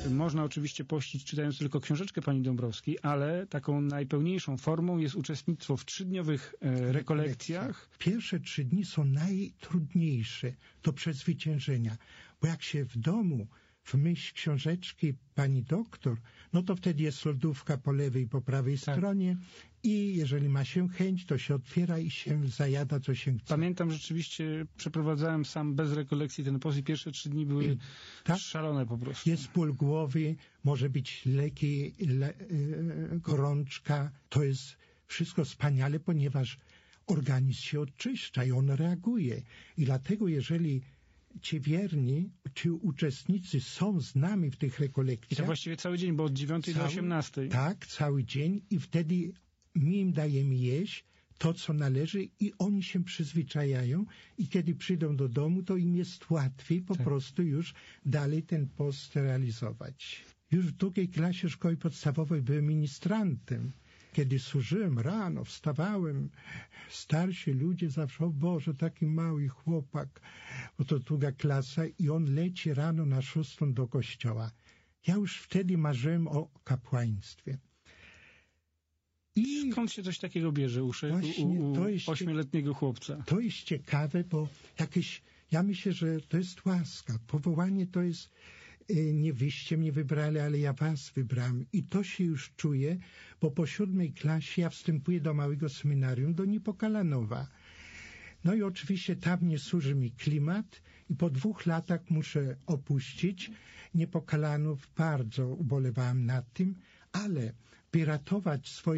Można oczywiście pościć czytając tylko książeczkę pani Dąbrowskiej, ale taką najpełniejszą formą jest uczestnictwo w 3-dniowych rekolekcjach. Pierwsze 3 dni są najtrudniejsze do przezwyciężenia, bo jak się w domu w myśl książeczki pani doktor, no to wtedy jest lodówka po lewej i po prawej stronie i jeżeli ma się chęć, to się otwiera i się zajada, co się chce. Pamiętam rzeczywiście, przeprowadzałem sam bez rekolekcji ten post i pierwsze 3 dni były szalone po prostu. Jest ból głowy, może być leki, gorączka. To jest wszystko wspaniale, ponieważ organizm się oczyszcza i on reaguje. I dlatego jeżeli ci wierni, ci uczestnicy są z nami w tych rekolekcjach. I to właściwie cały dzień, bo od 9 do 18. Tak, cały dzień i wtedy my im dajemy jeść to, co należy i oni się przyzwyczajają i kiedy przyjdą do domu, to im jest łatwiej po prostu już dalej ten post realizować. Już w 2. klasie szkoły podstawowej byłem ministrantem. Kiedy służyłem rano, wstawałem, starsi ludzie zawsze, o Boże, taki mały chłopak, bo to 2. klasa i on leci rano na 6 do kościoła. Ja już wtedy marzyłem o kapłaństwie. I skąd się coś takiego bierze u 8-letniego chłopca? To jest ciekawe, bo ja myślę, że to jest łaska. Powołanie to jest, nie wyście mnie wybrali, ale ja was wybrałem. I to się już czuje, bo po 7. klasie ja wstępuję do małego seminarium, do Niepokalanowa. No i oczywiście tam nie służy mi klimat i po 2 latach muszę opuścić Niepokalanów. Bardzo ubolewałem nad tym, ale by ratować swoje